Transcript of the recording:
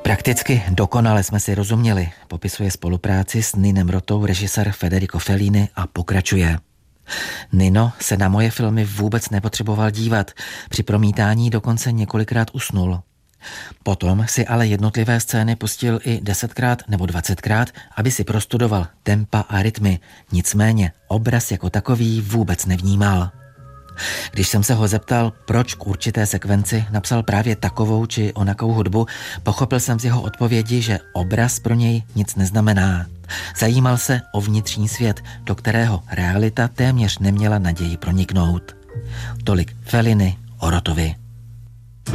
Prakticky dokonale jsme si rozuměli, popisuje spolupráci s Ninem Rotou režisér Federico Fellini a pokračuje. Nino se na moje filmy vůbec nepotřeboval dívat, při promítání dokonce několikrát usnul. Potom si ale jednotlivé scény pustil i 10krát nebo 20krát, aby si prostudoval tempa a rytmy, nicméně obraz jako takový vůbec nevnímal. Když jsem se ho zeptal, proč k určité sekvenci napsal právě takovou či onakou hudbu, pochopil jsem z jeho odpovědi, že obraz pro něj nic neznamená. Zajímal se o vnitřní svět, do kterého realita téměř neměla naději proniknout. Tolik Fellini o Rotovi.